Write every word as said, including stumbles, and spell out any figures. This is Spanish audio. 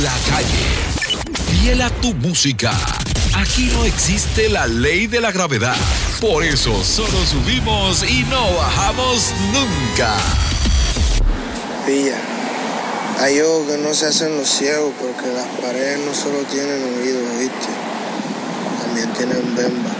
La calle, fiel a tu música. Aquí no existe la ley de la gravedad. Por eso solo subimos y no bajamos nunca. Pilla, hay ojos que no se hacen los ciegos porque las paredes no solo tienen oídos, ¿viste? También tienen bemba.